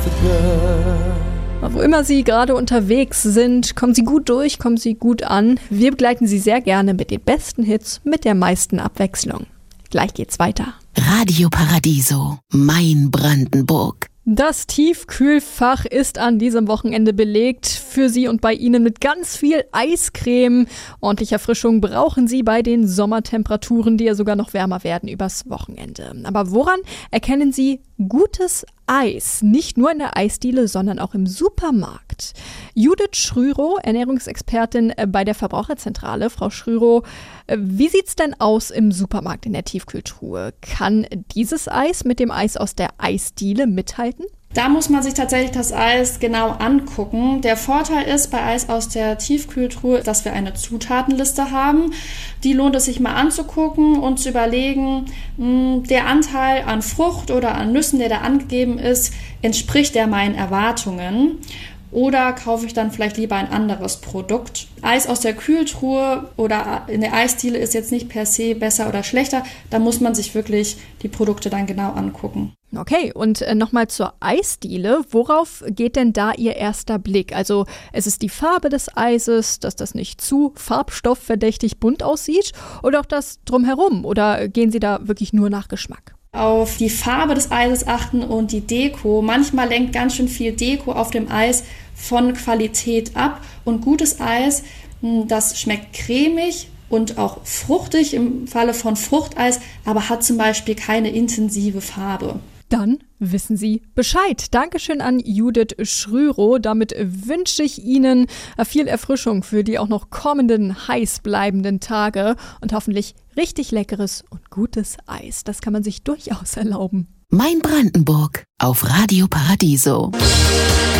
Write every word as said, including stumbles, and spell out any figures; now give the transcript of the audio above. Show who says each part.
Speaker 1: Wo immer Sie gerade unterwegs sind, kommen Sie gut durch, kommen Sie gut an. Wir begleiten Sie sehr gerne mit den besten Hits, mit der meisten Abwechslung. Gleich geht's weiter.
Speaker 2: Radio Paradiso, mein Brandenburg.
Speaker 1: Das Tiefkühlfach ist an diesem Wochenende belegt. Für Sie und bei Ihnen mit ganz viel Eiscreme. Ordentliche Erfrischung brauchen Sie bei den Sommertemperaturen, die ja sogar noch wärmer werden übers Wochenende. Aber woran erkennen Sie gutes Eis? Nicht nur in der Eisdiele, sondern auch im Supermarkt. Judith Schrürow, Ernährungsexpertin bei der Verbraucherzentrale. Frau Schrürow, wie sieht's denn aus im Supermarkt in der Tiefkühltruhe? Kann dieses Eis mit dem Eis aus der Eisdiele mithalten?
Speaker 3: Da muss man sich tatsächlich das Eis genau angucken. Der Vorteil ist bei Eis aus der Tiefkühltruhe, dass wir eine Zutatenliste haben. Die lohnt es sich mal anzugucken und zu überlegen, der Anteil an Frucht oder an Nüssen, der da angegeben ist, entspricht der meinen Erwartungen? Oder kaufe ich dann vielleicht lieber ein anderes Produkt? Eis aus der Kühltruhe oder in der Eisdiele ist jetzt nicht per se besser oder schlechter. Da muss man sich wirklich die Produkte dann genau angucken.
Speaker 1: Okay, und äh, nochmal zur Eisdiele. Worauf geht denn da Ihr erster Blick? Also es ist die Farbe des Eises, dass das nicht zu farbstoffverdächtig bunt aussieht oder auch das drumherum? Oder gehen Sie da wirklich nur nach Geschmack?
Speaker 3: Auf die Farbe des Eises achten und die Deko. Manchmal lenkt ganz schön viel Deko auf dem Eis von Qualität ab. Und gutes Eis, das schmeckt cremig und auch fruchtig im Falle von Fruchteis, aber hat zum Beispiel keine intensive Farbe.
Speaker 1: Dann wissen Sie Bescheid. Dankeschön an Judith Schrürow. Damit wünsche ich Ihnen viel Erfrischung für die auch noch kommenden heiß bleibenden Tage und hoffentlich richtig leckeres und gutes Eis. Das kann man sich durchaus erlauben.
Speaker 2: Mein Brandenburg auf Radio Paradiso.